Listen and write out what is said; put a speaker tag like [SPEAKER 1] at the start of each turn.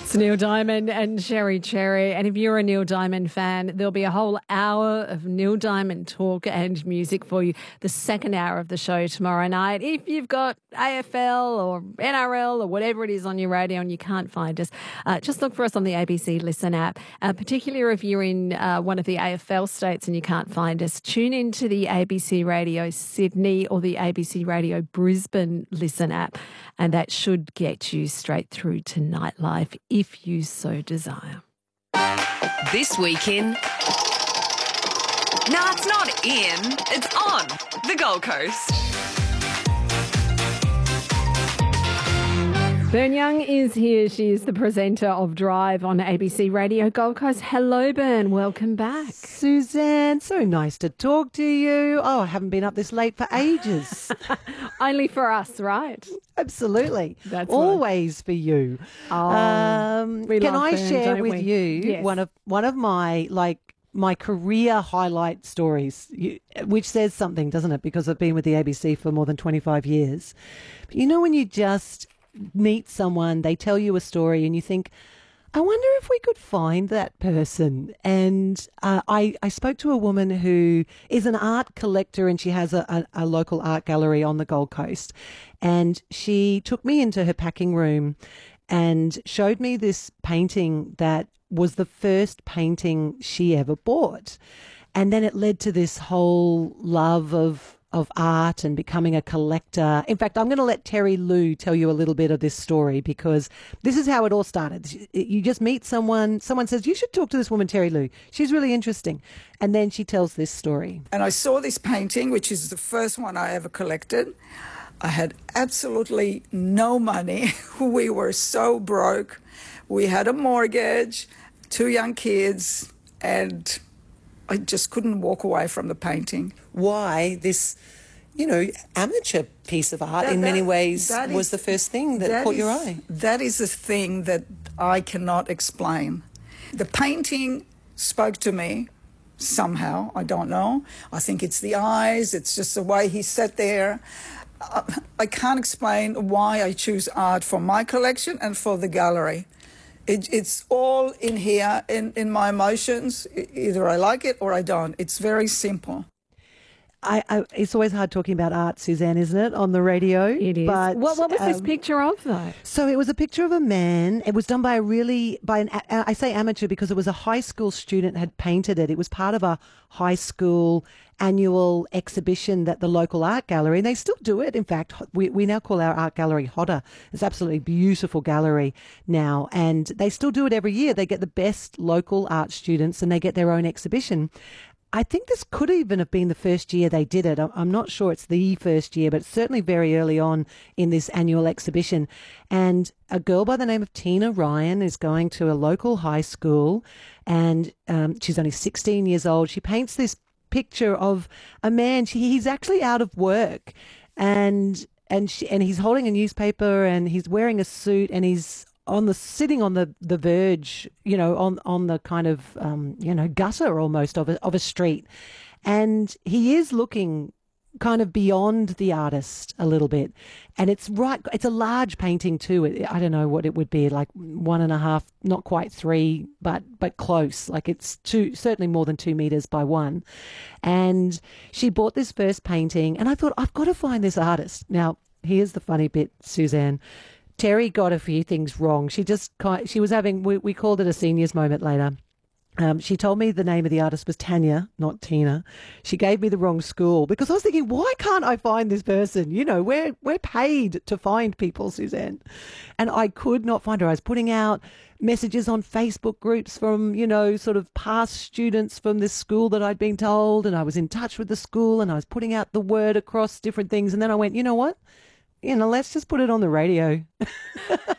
[SPEAKER 1] It's Neil Diamond and Sherry Cherry. And if you're a Neil Diamond fan, there'll be a whole hour of Neil Diamond talk and music for you, the second hour of the show tomorrow night. If you've got AFL or NRL or whatever it is on your radio and you can't find us, just look for us on the ABC Listen app. Particularly if you're in one of the AFL states and you can't find us, tune into the ABC Radio Sydney or the ABC Radio Brisbane Listen app, and that should get you straight through to nightlife if you so desire.
[SPEAKER 2] This weekend. No, it's not in. It's on the Gold Coast.
[SPEAKER 1] Bern Young is here. She is the presenter of Drive on ABC Radio Gold Coast. Hello, Bern. Welcome back.
[SPEAKER 3] Suzanne, so nice to talk to you. Oh, I haven't been up this late for ages.
[SPEAKER 1] Only for us, right?
[SPEAKER 3] Absolutely.
[SPEAKER 1] That's
[SPEAKER 3] always for you.
[SPEAKER 1] We
[SPEAKER 3] can
[SPEAKER 1] love
[SPEAKER 3] I
[SPEAKER 1] Bern,
[SPEAKER 3] share
[SPEAKER 1] don't
[SPEAKER 3] with
[SPEAKER 1] we?
[SPEAKER 3] you
[SPEAKER 1] Yes.
[SPEAKER 3] one of my career highlight stories, which says something, doesn't it? Because I've been with the ABC for more than 25 years. But you know when you just meet someone, they tell you a story and you think, I wonder if we could find that person. And I spoke to a woman who is an art collector, and she has a local art gallery on the Gold Coast. And she took me into her packing room and showed me this painting that was the first painting she ever bought. And then it led to this whole love of art and becoming a collector. In fact, I'm going to let Terry Lou tell you a little bit of this story, because this is how it all started. You just meet someone says, you should talk to this woman, Terry Lou. She's really interesting. And then she tells this story.
[SPEAKER 4] And I saw this painting, which is the first one I ever collected. I had absolutely no money. We were so broke. We had a mortgage, 2 young kids, and I just couldn't walk away from the painting.
[SPEAKER 3] Why this, amateur piece of art in many ways was the first thing that caught your eye?
[SPEAKER 4] That is the thing that I cannot explain. The painting spoke to me somehow. I don't know. I think it's the eyes. It's just the way he sat there. I can't explain why I choose art for my collection and for the gallery. It's all in here, in my emotions. Either I like it or I don't. It's very simple.
[SPEAKER 3] It's always hard talking about art, Suzanne, isn't it, on the radio?
[SPEAKER 1] It is.
[SPEAKER 3] But,
[SPEAKER 1] what was this picture of, though?
[SPEAKER 3] So it was a picture of a man. It was done by I say amateur because it was a high school student had painted it. It was part of a high school annual exhibition that the local art gallery, and they still do it. In fact, we now call our art gallery Hodder. It's absolutely beautiful gallery now, and they still do it every year. They get the best local art students and they get their own exhibition. I think this could even have been the first year they did it. I'm not sure it's the first year, but certainly very early on in this annual exhibition. And a girl by the name of Tina Ryan is going to a local high school, and she's only 16 years old. She paints this picture of a man. He's actually out of work, and he's holding a newspaper, and he's wearing a suit, and he's sitting on the verge, on the kind of, gutter almost of a street. And he is looking kind of beyond the artist a little bit. And it's a large painting too. I don't know what it would be, like 1.5, not quite 3, but close. Like it's certainly more than 2 meters by 1. And she bought this first painting, and I thought, I've got to find this artist. Now, here's the funny bit, Suzanne. Terry got a few things wrong. She was having, we called it a seniors moment later. She told me the name of the artist was Tanya, not Tina. She gave me the wrong school, because I was thinking, why can't I find this person? We're paid to find people, Suzanne. And I could not find her. I was putting out messages on Facebook groups from, sort of past students from this school that I'd been told, and I was in touch with the school, and I was putting out the word across different things. And then I went, you know what? Let's just put it on the radio.